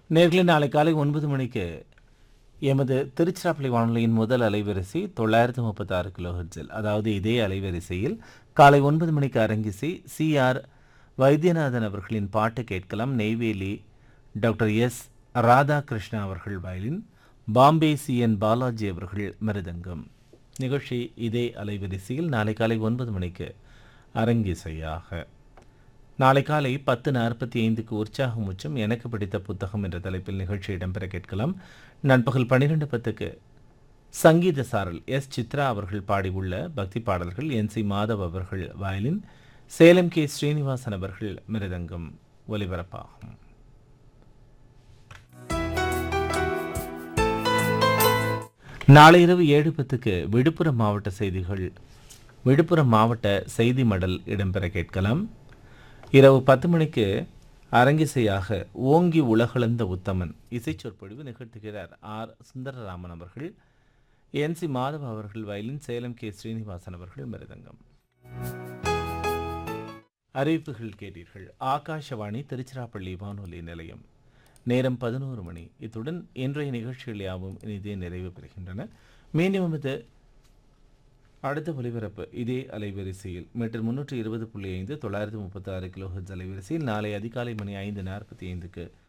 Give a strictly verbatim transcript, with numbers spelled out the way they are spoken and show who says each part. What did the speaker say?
Speaker 1: நேர்களே, நாளை காலை ஒன்பது மணிக்கு எமது திருச்சிராப்பள்ளி வானொலியின் முதல் அலைவரிசை தொள்ளாயிரத்து முப்பத்தாறு கிலோஹெர்ட்ஸில், அதாவது இதே அலைவரிசையில் காலை ஒன்பது மணிக்கு அரங்கிசை சி ஆர் வைத்தியநாதன் அவர்களின் பாட்டு கேட்கலாம். நெய்வேலி டாக்டர் எஸ் ராதாகிருஷ்ணா அவர்கள் violin, Bombay C N Balaji அவர்கள் மிருதங்கம். நிகழ்ச்சி இதே அலைவரிசையில் நாளை காலை ஒன்பது மணிக்கு அரங்கிசையாக. நாளை காலை பத்து நாற்பத்தி ஐந்துக்கு உற்சாகம் உச்சம் எனக்கு பிடித்த புத்தகம் என்ற தலைப்பில் நிகழ்ச்சி இடம்பெற கேட்கலாம். நண்பகல் பன்னிரெண்டு பத்துக்கு சங்கீத சாரல் எஸ் சித்ரா அவர்கள் பாடியுள்ள பக்தி பாடல்கள். என் சி மாதவ் அவர்கள் வயலின், சேலம் கே ஸ்ரீனிவாசன் அவர்கள் மிருதங்கம் ஒலிபரப்பாகும். நாளை இரவு ஏழு பத்துக்கு விழுப்புரம் மாவட்ட செய்திகள், விழுப்புரம் மாவட்ட செய்தி மடல் இடம்பெற கேட்கலாம். இரவு பத்து மணிக்கு அரங்கிசையாக ஓங்கி உலகளந்த உத்தமன் இசைச்சொற்பொழிவு நிகழ்த்துகிறார் ஆர் சுந்தரராமன் அவர்கள். என் சி மாதவ அவர்கள் வயலின், சேலம் கே ஸ்ரீனிவாசன் அவர்கள் மிருதங்கம். அறிவிப்புகள் கேட்டீர்கள். ஆகாஷவாணி திருச்சிராப்பள்ளி வானொலி நிலையம். நேரம் பதினோரு மணி. இத்துடன் இன்றைய நிகழ்ச்சிகள் யாவும் இனிதே நிறைவு பெறுகின்றன. மீண்டும் இது அடுத்த ஒலிபரப்பு இதே அலைவரிசையில் மீட்டர் முன்னூற்றி இருபது புள்ளி ஐந்து தொள்ளாயிரத்து முப்பத்தி ஆறு கிலோஹெர்ட்ஸ் அலைவரிசையில் நாளை அதிகாலை மணி ஐந்து நாற்பத்தி ஐந்துக்கு